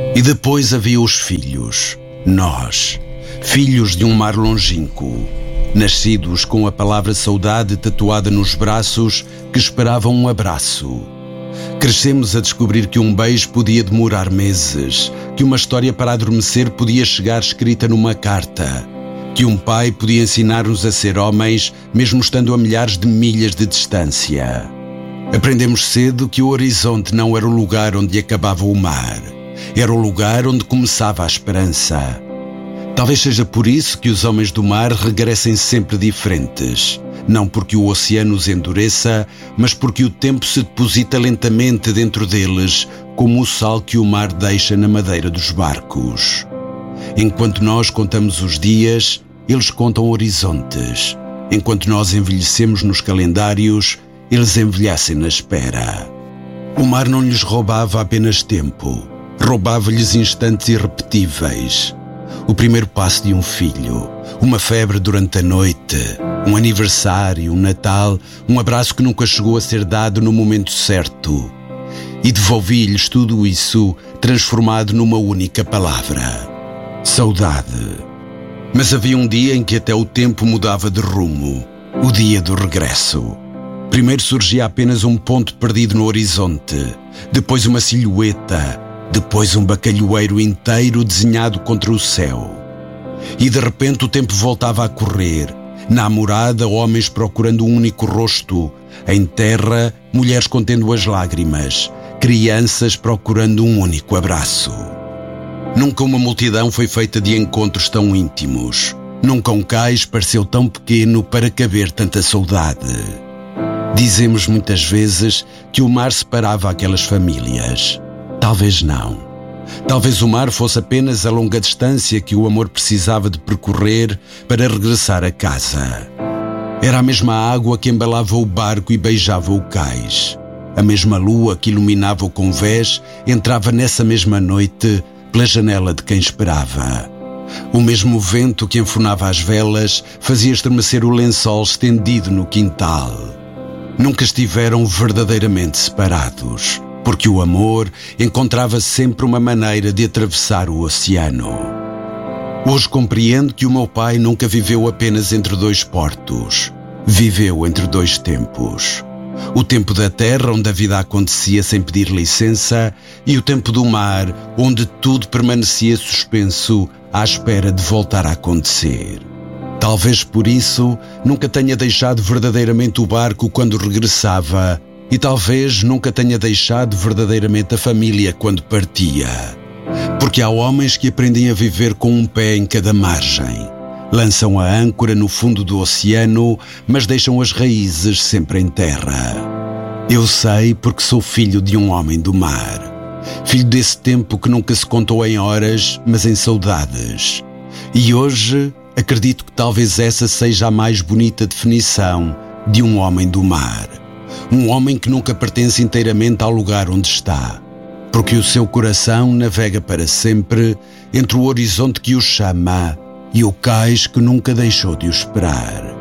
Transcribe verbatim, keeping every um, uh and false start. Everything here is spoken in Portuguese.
E depois havia os filhos, nós, filhos de um mar longínquo, nascidos com a palavra saudade tatuada nos braços que esperavam um abraço. Crescemos a descobrir que um beijo podia demorar meses, que uma história para adormecer podia chegar escrita numa carta, que um pai podia ensinar-nos a ser homens mesmo estando a milhares de milhas de distância. Aprendemos cedo que o horizonte não era o lugar onde acabava o mar, era o lugar onde começava a esperança. Talvez seja por isso que os homens do mar regressem sempre diferentes, não porque o oceano os endureça, mas porque o tempo se deposita lentamente dentro deles, como o sal que o mar deixa na madeira dos barcos. Enquanto nós contamos os dias, eles contam horizontes. Enquanto nós envelhecemos nos calendários, eles envelhecem na espera. O mar não lhes roubava apenas tempo, roubava-lhes instantes irrepetíveis. O primeiro passo de um filho, uma febre durante a noite, um aniversário, um Natal, um abraço que nunca chegou a ser dado no momento certo. E devolvi-lhes tudo isso transformado numa única palavra: saudade. Mas havia um dia em que até o tempo mudava de rumo, o dia do regresso. Primeiro surgia apenas um ponto perdido no horizonte, depois uma silhueta, depois um bacalhoeiro inteiro desenhado contra o céu. E de repente o tempo voltava a correr. Na morada, homens procurando um único rosto. Em terra, mulheres contendo as lágrimas. Crianças procurando um único abraço. Nunca uma multidão foi feita de encontros tão íntimos. Nunca um cais pareceu tão pequeno para caber tanta saudade. Dizemos muitas vezes que o mar separava aquelas famílias. Talvez não. Talvez o mar fosse apenas a longa distância que o amor precisava de percorrer para regressar a casa. Era a mesma água que embalava o barco e beijava o cais. A mesma lua que iluminava o convés entrava nessa mesma noite pela janela de quem esperava. O mesmo vento que enfunava as velas fazia estremecer o lençol estendido no quintal. Nunca estiveram verdadeiramente separados, porque o amor encontrava sempre uma maneira de atravessar o oceano. Hoje compreendo que o meu pai nunca viveu apenas entre dois portos. Viveu entre dois tempos. O tempo da terra, onde a vida acontecia sem pedir licença, e o tempo do mar, onde tudo permanecia suspenso à espera de voltar a acontecer. Talvez por isso nunca tenha deixado verdadeiramente o barco quando regressava, e talvez nunca tenha deixado verdadeiramente a família quando partia. Porque há homens que aprendem a viver com um pé em cada margem. Lançam a âncora no fundo do oceano, mas deixam as raízes sempre em terra. Eu sei porque sou filho de um homem do mar. Filho desse tempo que nunca se contou em horas, mas em saudades. E hoje acredito que talvez essa seja a mais bonita definição de um homem do mar. Um homem que nunca pertence inteiramente ao lugar onde está, porque o seu coração navega para sempre entre o horizonte que o chama e o cais que nunca deixou de o esperar.